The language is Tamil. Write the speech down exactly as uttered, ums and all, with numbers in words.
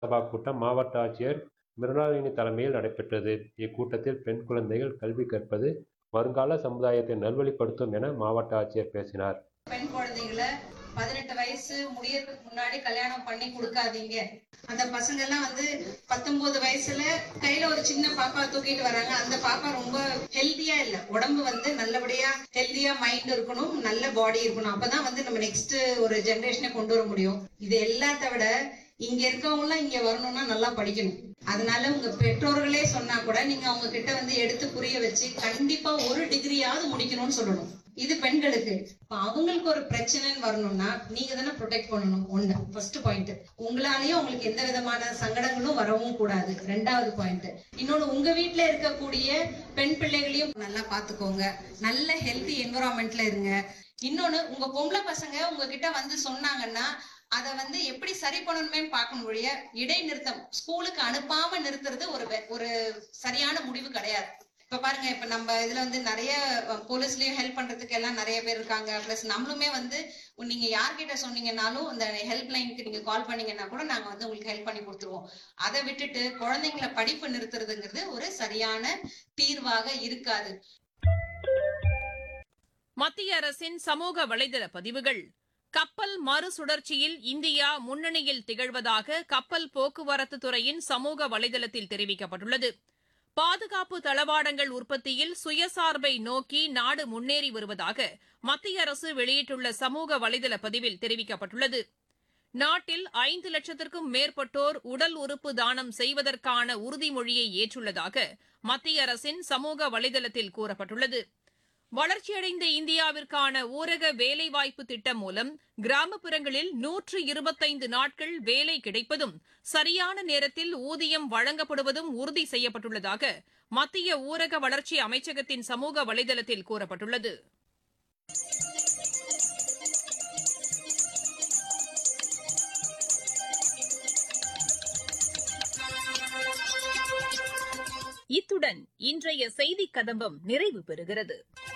சபா கூட்டம் மாவட்ட ஆட்சியர் மிருணாளினி தலைமையில் நடைபெற்றது. இக்கூட்டத்தில் பெண் குழந்தைகள் கல்வி கற்பது வருங்கால சமுதாயத்தை நல்வழிப்படுத்தும் என மாவட்ட ஆட்சியர் பேசினார். பெண் குழந்தைகளை பதினெட்டு வயசு முடியறதுக்கு முன்னாடி கல்யாணம் பண்ணி கொடுக்காதீங்க. அந்த பசங்க எல்லாம் வந்து பத்தொன்பது வயசுல கையில ஒரு சின்ன பாப்பா தூக்கிட்டு வராங்க. அந்த பாப்பா ரொம்ப ஹெல்தியா இல்ல, உடம்பு வந்து நல்லபடியா ஹெல்தியா மைண்ட் இருக்கணும், நல்ல பாடி இருக்கணும். அப்பதான் வந்து நம்ம நெக்ஸ்ட் ஒரு ஜெனரேஷனை கொண்டு வர முடியும். இது எல்லாத்த விட இங்க இருக்கவங்க எல்லாம் இங்க வரணும்னா நல்லா படிக்கணும். அதனால உங்க பெற்றோர்களே சொன்னா கூட நீங்க அவங்க கிட்ட வந்து எடுத்து புரிய வச்சு கண்டிப்பா ஒரு டிகிரியாவது முடிக்கணும்னு சொல்லணும். இது பெண்களுக்கு. அவங்களுக்கு ஒரு பிரச்சனைன்னு வரணும்னா நீங்க தானே ப்ரொடெக்ட் பண்ணணும். ஒண்ணு ஃபர்ஸ்ட் பாயிண்ட். உங்களாலேயும் உங்களுக்கு எந்த விதமான சங்கடங்களும் வரவும் கூடாது. ரெண்டாவது பாயிண்ட். இன்னொன்னு, உங்க வீட்டுல இருக்கக்கூடிய பெண் பிள்ளைகளையும் நல்லா பாத்துக்கோங்க. நல்ல ஹெல்தி என்விரான்மெண்ட்ல இருங்க. இன்னொன்னு, உங்க பொம்பளை பசங்க உங்ககிட்ட வந்து சொன்னாங்கன்னா அதை வந்து எப்படி சரி பண்ணணுமே பார்க்கணும் ஒழிய இடைநிறுத்தம் ஸ்கூலுக்கு அனுப்பாம நிறுத்துறது ஒரு ஒரு சரியான முடிவு கிடையாது. இப்ப பாருங்க, இப்ப நம்ம இதுல வந்து நிறைய போலீஸ்லயும் ஹெல்ப் பண்றதுக்கு எல்லாம் நிறைய பேர் இருக்காங்க. பிளஸ் நம்மளுமே வந்து நீங்க யார்கிட்ட சொன்னீங்கன்னாலும் இந்த ஹெல்ப் லைனுக்கு நீங்க கால் பண்ணீங்கன்னா கூட நாங்க வந்து உங்களுக்கு ஹெல்ப் பண்ணி கொடுத்துருவோம். அதை விட்டுட்டு குழந்தைங்களை படிப்பு நிறுத்துறதுங்கிறது ஒரு சரியான தீர்வாக இருக்காது. மத்திய அரசின் சமூக வலைதள பதிவுகள். கப்பல் மறுசுழற்சியில் இந்தியா முன்னணியில் திகழ்வதாக கப்பல் போக்குவரத்து துறையின் சமூக வலைதளத்தில் தெரிவிக்கப்பட்டுள்ளது. பாதுகாப்பு தளவாடங்கள் உற்பத்தியில் சுயசார்பை நோக்கி நாடு முன்னேறி வருவதாக மத்திய அரசு வெளியிட்டுள்ள சமூக வலைதள பதிவில் தெரிவிக்கப்பட்டுள்ளது. நாட்டில் ஐந்து லட்சத்திற்கும் மேற்பட்டோர் உடல் உறுப்பு தானம் செய்வதற்கான உறுதிமொழியை ஏற்றுள்ளதாக மத்திய அரசின் சமூக வலைதளத்தில் கூறப்பட்டுள்ளது. வளர்ச்சியடைந்த இந்தியாவிற்கான ஊரக வேலைவாய்ப்பு திட்டம் மூலம் கிராமப்புறங்களில் நூற்று இருபத்தைந்து நாட்கள் வேலை கிடைப்பதும் சரியான நேரத்தில் ஊதியம் வழங்கப்படுவதும் உறுதி செய்யப்பட்டுள்ளதாக மத்திய ஊரக வளர்ச்சி அமைச்சகத்தின் சமூக வலைதளத்தில் கூறப்பட்டுள்ளது. இத்துடன் இன்றைய செய்திக் கதம்பம் நிறைவு பெறுகிறது.